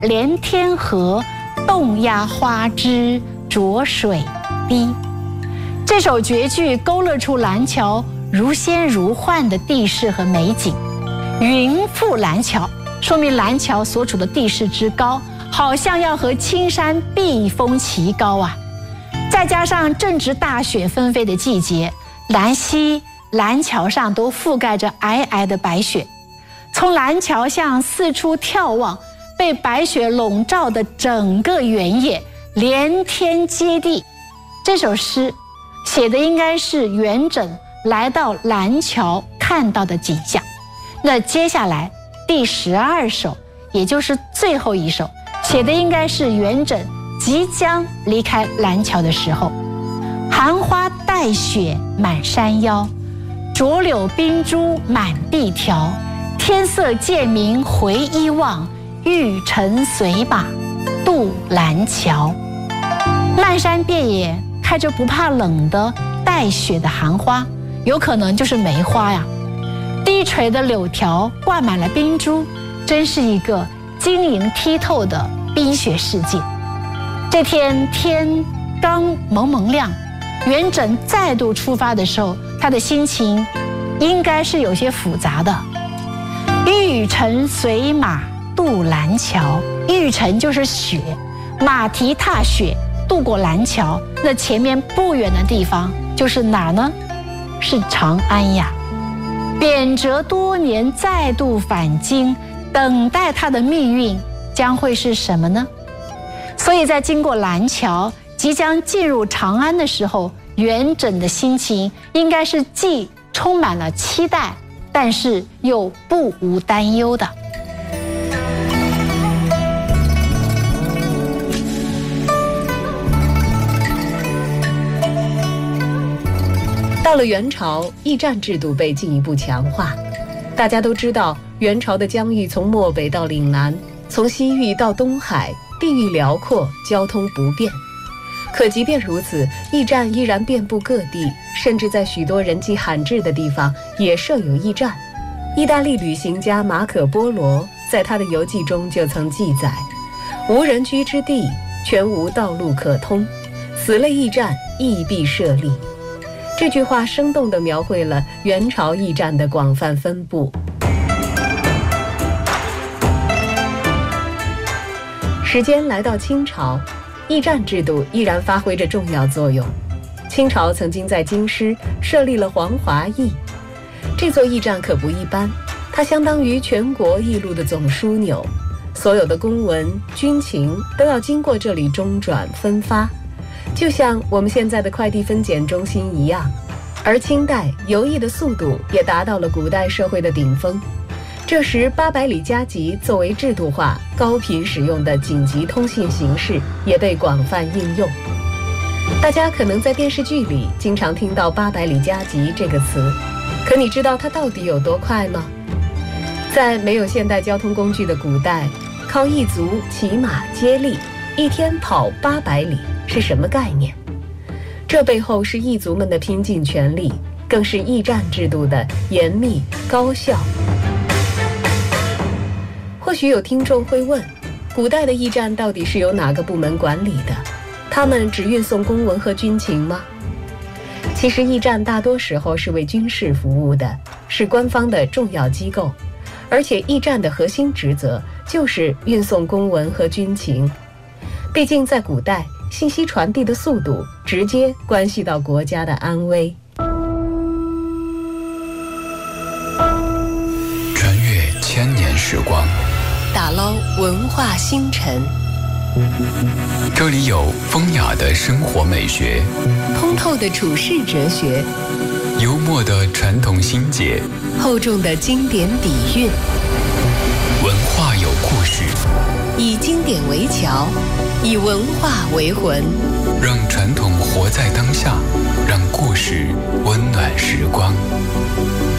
连天河，洞压花枝浊水滴。这首绝句勾勒出蓝桥如仙如幻的地势和美景。云覆蓝桥，说明蓝桥所处的地势之高，好像要和青山碧峰齐高啊。再加上正值大雪纷飞的季节，蓝溪、蓝桥上都覆盖着皑皑的白雪。从蓝桥向四处眺望，被白雪笼罩的整个原野连天接地。这首诗写的应该是元稹来到蓝桥看到的景象。那接下来第12首，也就是最后一首，写的应该是元稹即将离开蓝桥的时候。寒花带雪满山腰，浊柳冰珠满地条。天色渐明回忆望，玉尘随马渡蓝桥。漫山遍野开着不怕冷的带雪的寒花，有可能就是梅花呀。低垂的柳条挂满了冰珠，真是一个晶莹剔透的冰雪世界。这天天刚蒙蒙亮，元稹再度出发的时候，他的心情应该是有些复杂的。玉尘随马渡蓝桥，玉尘就是雪，马蹄踏雪渡过蓝桥，那前面不远的地方就是哪儿呢？是长安呀。贬谪多年再度返京，等待他的命运将会是什么呢？所以在经过蓝桥即将进入长安的时候，元稹的心情应该是既充满了期待，但是又不无担忧的。 到了元朝，驿站制度被进一步强化。大家都知道，元朝的疆域从漠北到岭南，从西域到东海，地域辽阔，交通不便。可即便如此，驿站依然遍布各地，甚至在许多人迹罕至的地方也设有驿站。意大利旅行家马可·波罗在他的游记中就曾记载：无人居之地，全无道路可通，此类驿站亦必设立。这句话生动地描绘了元朝驿站的广泛分布。时间来到清朝，驿站制度依然发挥着重要作用。清朝曾经在京师设立了黄华驿，这座驿站可不一般，它相当于全国驿路的总枢纽，所有的公文、军情都要经过这里中转分发，就像我们现在的快递分拣中心一样。而清代邮驿的速度也达到了古代社会的顶峰。这时800里加急作为制度化、高频使用的紧急通信形式也被广泛应用。大家可能在电视剧里经常听到800里加急这个词，可你知道它到底有多快吗？在没有现代交通工具的古代，靠一族骑马接力，一天跑800里是什么概念？这背后是异族们的拼尽全力，更是驿站制度的严密高效。或许有听众会问，古代的驿站到底是由哪个部门管理的？他们只运送公文和军情吗？其实驿站大多时候是为军事服务的，是官方的重要机构，而且驿站的核心职责就是运送公文和军情。毕竟在古代，信息传递的速度直接关系到国家的安危。 穿越千年时光， 打捞文化星辰， 这里有风雅的生活美学， 通透的处世哲学， 幽默的传统心结， 厚重的经典底蕴。 文化有故事， 以经典为桥，以文化为魂， 让传统活在当下，让故事温暖时光。